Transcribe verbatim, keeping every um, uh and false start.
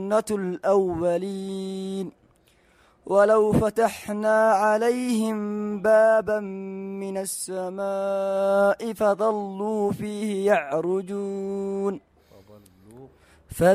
سنة الأولين ولو فتحنا عليهم بابا من السماء فظلوا فيه يعرجون